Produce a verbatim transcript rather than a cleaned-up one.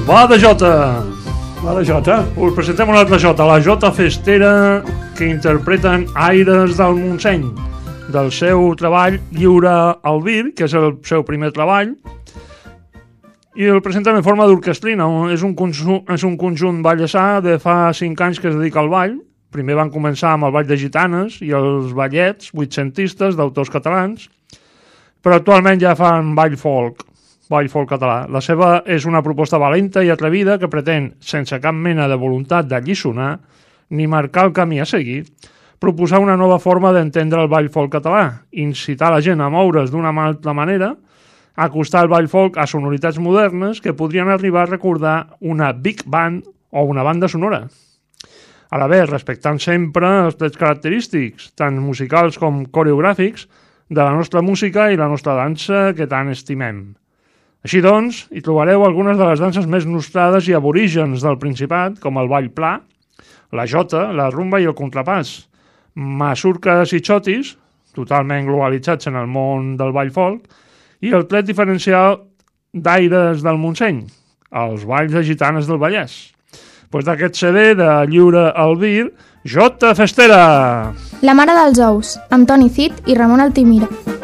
Va de Jota! Va de Jota. Us presentem una altra Jota, la Jota Festera, que interpreten Aires del Montseny, del seu treball Lliure Albir, que és el seu primer treball, i el presenten en forma d'orquestrina. És un conjunt, és un conjunt ballesà de fa cinc anys que es dedica al ball. Primer van començar amb el ball de gitanes i els ballets vuitcentistes d'autors catalans, però actualment ja fan ball folk, ball folk català. La seva és una proposta valenta i atrevida que pretén, sense cap mena de voluntat d'alliçonar ni marcar el camí a seguir, proposar una nova forma d'entendre el ball folk català, incitar la gent a moure's d'una altra manera, acostar el ball folk a sonoritats modernes que podrien arribar a recordar una big band o una banda sonora. Ara bé, respectant sempre els trets característics, tant musicals com coreogràfics, de la nostra música i la nostra dansa que tant estimem. Així doncs, hi trobareu algunes de les danses més nostrades i aborígens del Principat, com el ball pla, la jota, la rumba i el contrapàs, masurques i xotis, totalment globalitzats en el món del ball folk, i el tret diferencial d'Aires del Montseny, els balls de gitanes del Vallès. Pues d'aquest C D de Lliure Albir, Jota Festera! La mare dels ous, amb Toni Cid i Ramon Altimira.